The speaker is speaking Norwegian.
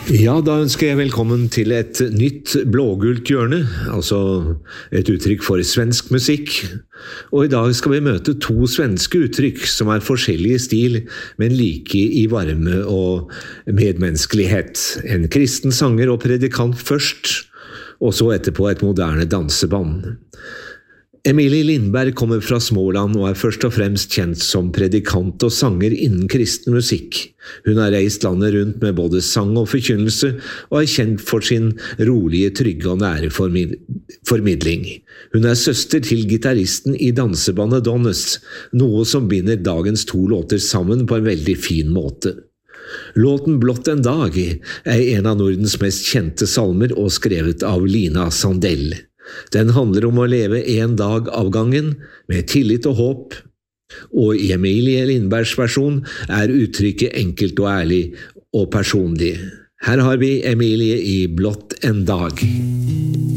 Ja, da ønsker jeg velkommen til et nytt blågult hjørne, altså et uttrykk for svensk musikk. Og i dag skal vi møte to svenske uttrykk som er forskjellige i stil, men like i varme og medmenneskelighet. En kristen sanger og predikant først, og så etterpå et moderne danseband. Emilie Lindberg kommer fra Småland og er først og fremst kjent som predikant og sanger innen kristen musikk. Hun har reist landet rundt med både sang og forkynnelse, og er kjent for sin rolige, trygge og nære formidling. Hun er søster til gitaristen i dansebandet Donnes, noe som binder dagens to låter sammen på en veldig fin måte. Låten «Blått en dag» er en av Nordens mest kjente salmer og skrevet av Lina Sandell. Den handler om å leve en dag av gangen, med tillit og håp, og i Emilie Lindbergs versjon er uttrykket enkelt og ærlig og personlig. Her har vi Emilie i «Blått en dag».